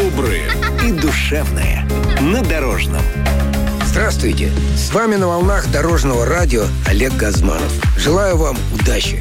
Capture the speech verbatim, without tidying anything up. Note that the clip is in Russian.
доброе и душевное на Дорожном. Здравствуйте! С вами на волнах Дорожного радио Олег Газманов. Желаю вам удачи!